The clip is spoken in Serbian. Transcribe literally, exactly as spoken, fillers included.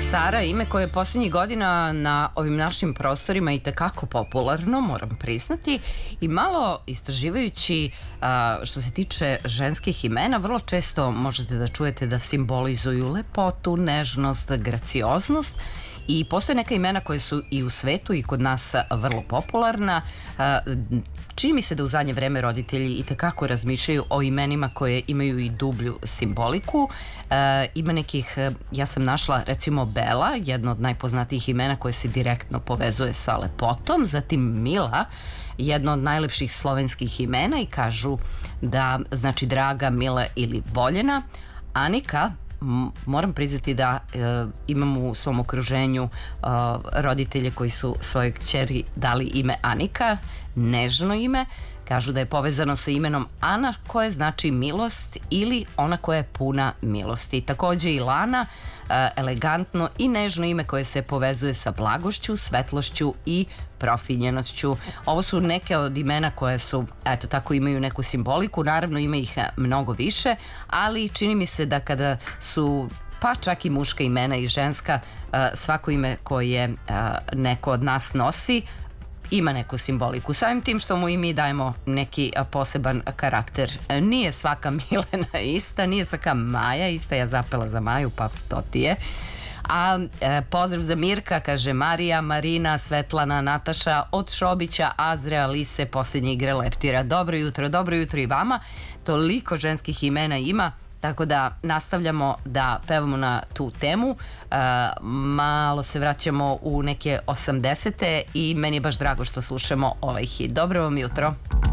Sara, ime koje je posljednjih godina na ovim našim prostorima i tekako popularno, moram priznati, i malo istraživajući a, što se tiče ženskih imena, vrlo često možete da čujete da simbolizuju lepotu, nežnost, gracioznost. I postoje neka imena koje su i u svetu i kod nas vrlo popularna. Čini mi se da u zadnje vreme roditelji i tekako razmišljaju o imenima koje imaju i dublju simboliku. Ima nekih, ja sam našla recimo Bela, jedno od najpoznatijih imena koje se direktno povezuje sa lepotom, zatim Mila, jedno od najlepših slovenskih imena i kažu da znači draga, mila ili voljena. Anika, moram priznati da e, imam u svom okruženju e, roditelje koji su svojoj kćeri dali ime Anika, nežno ime. Kažu da je povezano sa imenom Ana, koje znači milost ili ona koja je puna milosti. Takođe i Lana, e, elegantno i nežno ime koje se povezuje sa blagošću, svetlošću i profinjenošću. Ovo su neke od imena koje su, eto tako, imaju neku simboliku. Naravno ima ih mnogo više, ali čini mi se da kada su pa čak i muška imena i ženska, svako ime koje neko od nas nosi ima neku simboliku. Samim tim što mu i mi dajemo neki poseban karakter. Nije svaka Milena ista, nije svaka Maja ista, ja zapela za Maju, pa to ti je. A e, pozdrav za Mirka, kaže Marija, Marina, Svetlana, Nataša, od Šobića, Azre, Alise, posljednje igre Leptira. Dobro jutro, dobro jutro i vama. Toliko ženskih imena ima, tako da nastavljamo da pevamo na tu temu. E, malo se vraćamo u neke osamdesete i meni je baš drago što slušamo ovaj hit. Dobro vam jutro.